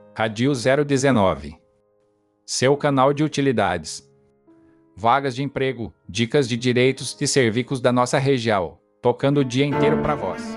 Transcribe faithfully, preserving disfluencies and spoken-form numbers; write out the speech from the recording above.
Radio zero dezenove. Seu canal de utilidades. Vagas de emprego, dicas de direitos e serviços da nossa região, tocando o dia inteiro para vós.